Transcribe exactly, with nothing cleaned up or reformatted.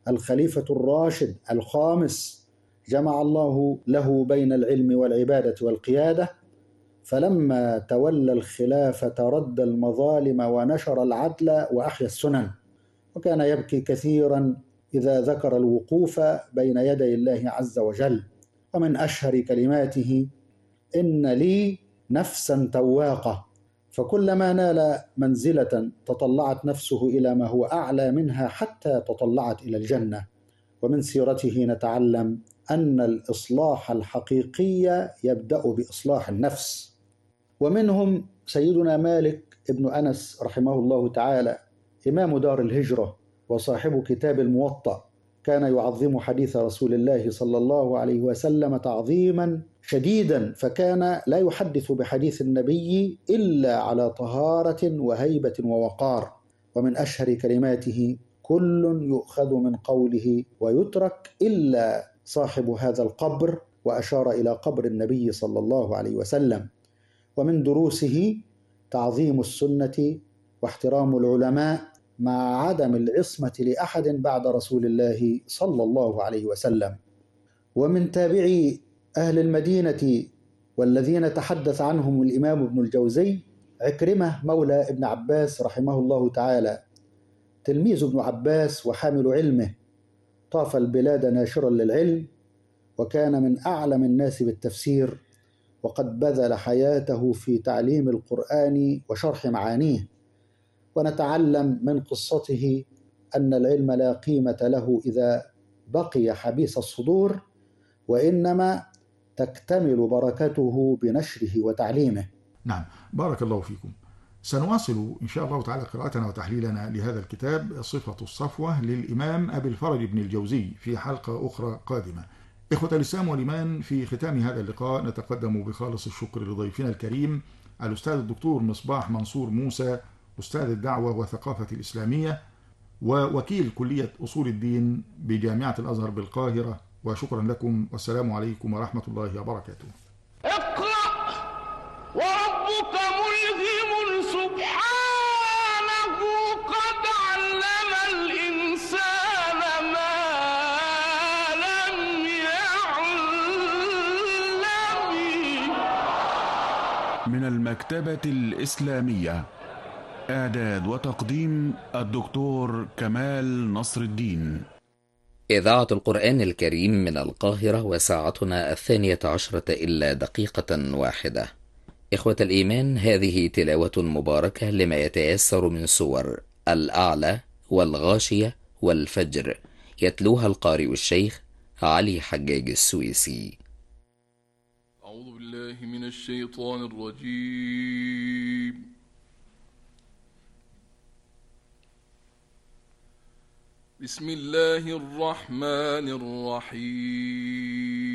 الخليفة الراشد الخامس، جمع الله له بين العلم والعبادة والقيادة، فلما تولى الخلافة رد المظالم ونشر العدل وأحيا السنن، وكان يبكي كثيرا إذا ذكر الوقوف بين يدي الله عز وجل. ومن أشهر كلماته: إن لي نفسا تواقة، فكلما نال منزلة تطلعت نفسه إلى ما هو أعلى منها حتى تطلعت إلى الجنة. ومن سيرته نتعلم أن الإصلاح الحقيقي يبدأ بإصلاح النفس. ومنهم سيدنا مالك ابن أنس رحمه الله تعالى، إمام دار الهجرة وصاحب كتاب الموطأ، كان يعظم حديث رسول الله صلى الله عليه وسلم تعظيما شديدا، فكان لا يحدث بحديث النبي إلا على طهارة وهيبة ووقار. ومن أشهر كلماته: كل يؤخذ من قوله ويترك إلا صاحب هذا القبر، وأشار إلى قبر النبي صلى الله عليه وسلم. ومن دروسه تعظيم السنة واحترام العلماء مع عدم العصمة لأحد بعد رسول الله صلى الله عليه وسلم. ومن تابعي أهل المدينة والذين تحدث عنهم الإمام ابن الجوزي عكرمة مولى ابن عباس رحمه الله تعالى، تلميذ ابن عباس وحامل علمه، طاف البلاد ناشرا للعلم، وكان من أعلم الناس بالتفسير، وقد بذل حياته في تعليم القرآن وشرح معانيه. ونتعلم من قصته أن العلم لا قيمة له إذا بقي حبيس الصدور، وإنما تكتمل بركته بنشره وتعليمه. نعم، بارك الله فيكم. سنواصل إن شاء الله تعالى قراءتنا وتحليلنا لهذا الكتاب صفة الصفوة للإمام أبي الفرج بن الجوزي في حلقة أخرى قادمة. إخوة الإسلام والإيمان، في ختام هذا اللقاء نتقدم بخالص الشكر لضيفنا الكريم الأستاذ الدكتور مصباح منصور موسى، أستاذ الدعوة والثقافة الإسلامية ووكيل كلية أصول الدين بجامعة الأزهر بالقاهرة، وشكرا لكم، والسلام عليكم ورحمة الله وبركاته. اقرأ وربك ملهم سبحانه قد علم الإنسان ما لم يعلم. من المكتبة الإسلامية، إعداد وتقديم الدكتور كمال نصر الدين. إذاعة القرآن الكريم من القاهرة، وساعتنا الثانية عشرة إلا دقيقة واحدة. إخوة الإيمان، هذه تلاوة مباركة لما يتيسر من سور الأعلى والغاشية والفجر، يتلوها القارئ الشيخ علي حجاج السويسي. أعوذ بالله من الشيطان الرجيم. بسم الله الرحمن الرحيم.